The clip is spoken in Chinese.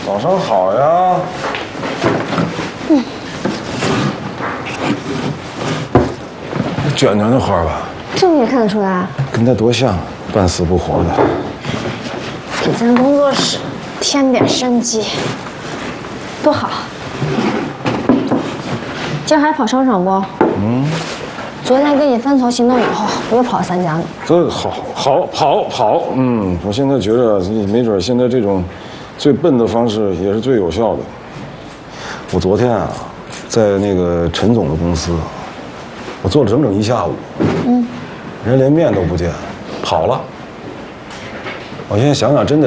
早上好呀。卷卷的花吧？ 这你也看得出来？ 跟他多像，半死不活的。 给咱工作室添点生机，多好。今儿还跑商场不？昨天跟你分头行动以后，我又跑3家呢。 这好跑，我现在觉得没准现在这种最笨的方式也是最有效的。我昨天啊，在那个陈总的公司，我坐了整整1下午，人连面都不见，跑了。我现在想想，真的